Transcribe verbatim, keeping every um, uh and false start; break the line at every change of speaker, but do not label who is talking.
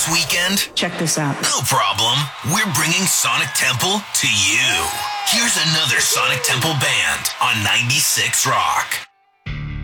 this weekend?
Check this out.
No problem. We're bringing Sonic Temple to you. Here's another Sonic Temple band on ninety-six Rock.